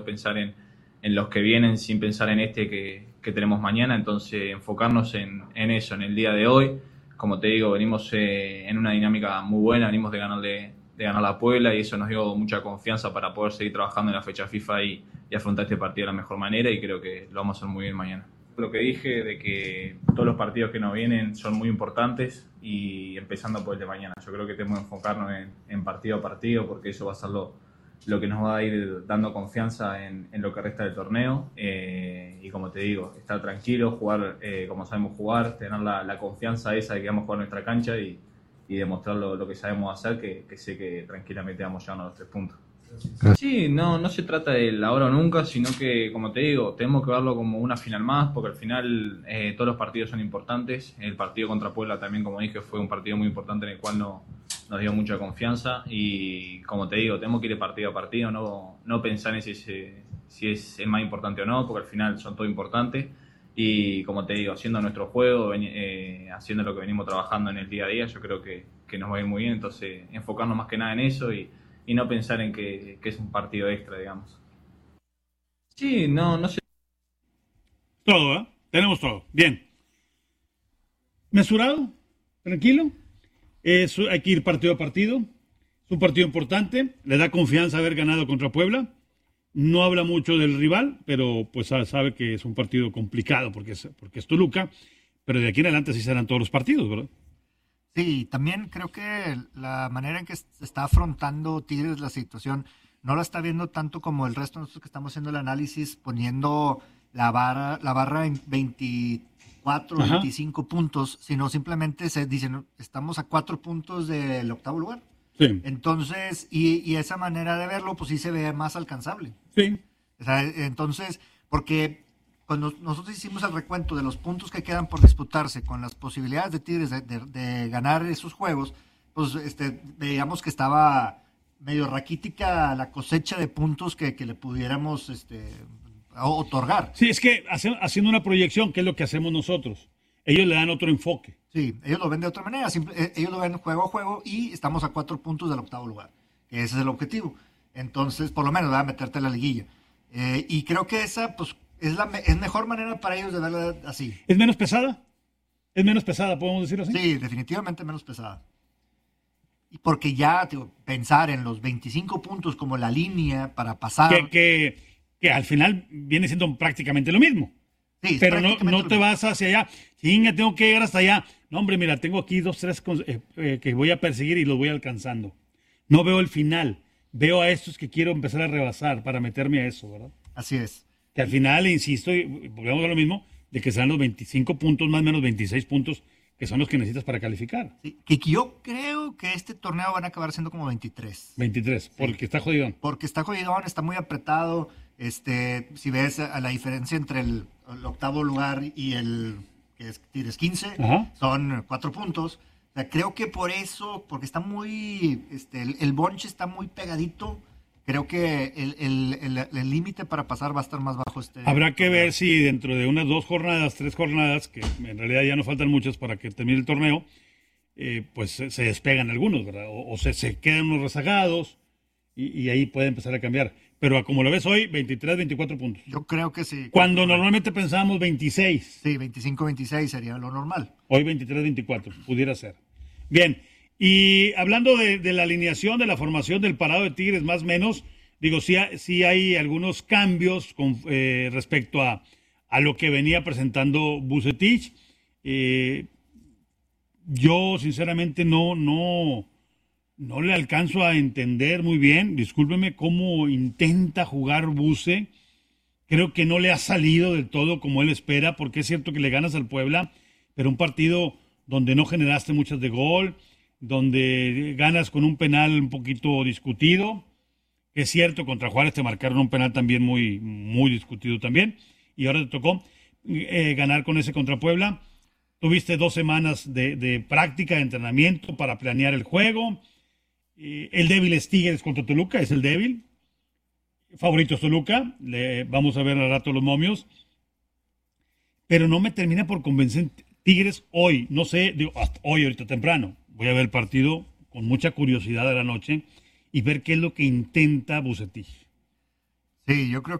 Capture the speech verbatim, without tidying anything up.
pensar en, en los que vienen sin pensar en este que, que tenemos mañana, entonces enfocarnos en, en eso, en el día de hoy. Como te digo, venimos eh, en una dinámica muy buena, venimos de ganarle, de ganar la Puebla y eso nos dio mucha confianza para poder seguir trabajando en la fecha FIFA y, y afrontar este partido de la mejor manera, y creo que lo vamos a hacer muy bien mañana. Lo que dije de que todos los partidos que nos vienen son muy importantes, y empezando por el de mañana. Yo creo que tenemos que enfocarnos en, en partido a partido, porque eso va a ser lo, lo que nos va a ir dando confianza en, en lo que resta del torneo. Eh, y como te digo, estar tranquilo, jugar eh, como sabemos jugar, tener la, la confianza esa de que vamos a jugar nuestra cancha y, y demostrar lo, lo que sabemos hacer, que, que sé que tranquilamente vamos a llevarnos los tres puntos. Sí, no, no se trata del ahora o nunca, sino que, como te digo, tenemos que verlo como una final más, porque al final eh, todos los partidos son importantes. El partido contra Puebla también, como dije, fue un partido muy importante en el cual no, nos dio mucha confianza, y como te digo, tenemos que ir partido a partido, no, no pensar en si, si es el más importante o no, porque al final son todos importantes. Y como te digo, haciendo nuestro juego, eh, haciendo lo que venimos trabajando en el día a día, yo creo que, que nos va a ir muy bien. Entonces, enfocarnos más que nada en eso y y no pensar en que, que es un partido extra, digamos. Sí, no, no sé. Todo, ¿eh? Tenemos todo. Bien. Mesurado, tranquilo. Es, hay que ir partido a partido. Es un partido importante. Le da confianza haber ganado contra Puebla. No habla mucho del rival, pero pues sabe que es un partido complicado porque es, porque es Toluca. Pero de aquí en adelante sí serán todos los partidos, ¿verdad? Sí, también creo que la manera en que se está afrontando Tigres la situación no la está viendo tanto como el resto de nosotros que estamos haciendo el análisis, poniendo la barra, la barra en veinticuatro, Ajá. veinticinco puntos, sino simplemente se dicen, estamos a cuatro puntos del octavo lugar. Sí. Entonces, y, y esa manera de verlo, pues sí se ve más alcanzable. Sí. O sea, entonces, porque cuando nosotros hicimos el recuento de los puntos que quedan por disputarse con las posibilidades de Tigres de, de, de ganar esos juegos, pues este, veíamos que estaba medio raquítica la cosecha de puntos que, que le pudiéramos este, otorgar. Sí, es que hace, haciendo una proyección, que es lo que hacemos nosotros, ellos le dan otro enfoque. Sí, ellos lo ven de otra manera, simple, ellos lo ven juego a juego y estamos a cuatro puntos del octavo lugar, que ese es el objetivo. Entonces, por lo menos, va a meterte a la liguilla. Eh, y creo que esa, pues, Es la es mejor manera para ellos de verla así. ¿Es menos pesada? ¿Es menos pesada, podemos decirlo así? Sí, definitivamente menos pesada. Y porque ya digo, pensar en los veinticinco puntos como la línea para pasar... Que, que, que al final viene siendo prácticamente lo mismo. Sí, pero no, no te vas hacia allá. Chinga, tengo que llegar hasta allá. No, hombre, mira, tengo aquí dos, tres eh, eh, que voy a perseguir y los voy alcanzando. No veo el final. Veo a estos que quiero empezar a rebasar para meterme a eso, ¿verdad? Así es. Que al final, insisto, y volvemos a lo mismo, de que serán los veinticinco puntos, más o menos veintiséis puntos, que son los que necesitas para calificar. Sí, que yo creo que este torneo van a acabar siendo como veintitrés. veintitrés, sí. Porque está jodidón. Porque está jodidón, está muy apretado. Este, si ves a la diferencia entre el, el octavo lugar y el que es, tienes quince, Ajá. son cuatro puntos. O sea, creo que por eso, porque está muy, este, el, el bonche está muy pegadito. Creo que el límite para pasar va a estar más bajo. Este Habrá que ver si dentro de unas dos jornadas, tres jornadas, que en realidad ya no faltan muchas para que termine el torneo, eh, pues se, se despegan algunos, ¿verdad? O, o se, se quedan unos rezagados y, y ahí puede empezar a cambiar. Pero como lo ves hoy, veintitrés, veinticuatro puntos. Yo creo que sí. Cuando normalmente pensábamos veintiséis. Sí, veinticinco, veintiséis sería lo normal. Hoy veintitrés, veinticuatro, pudiera ser. Bien. Y hablando de, de la alineación, de la formación del parado de Tigres, más o menos, digo, sí, sí hay algunos cambios con, eh, respecto a, a lo que venía presentando Vucetich. Eh, yo, sinceramente, no, no, no le alcanzo a entender muy bien, discúlpeme, cómo intenta jugar Buce. Creo que no le ha salido del todo como él espera, porque es cierto que le ganas al Puebla, pero un partido donde no generaste muchas de gol, donde ganas con un penal un poquito discutido, que es cierto, contra Juárez te marcaron un penal también muy, muy discutido también, y ahora te tocó eh, ganar con ese contra Puebla. Tuviste dos semanas de, de práctica, de entrenamiento para planear el juego. Eh, el débil es Tigres contra Toluca, es el débil. Favorito es Toluca, le, vamos a ver al rato los momios, pero no me termina por convencer Tigres hoy, no sé, digo, hasta hoy, ahorita temprano. Voy a ver el partido con mucha curiosidad de la noche y ver qué es lo que intenta Vucetich. Sí, yo creo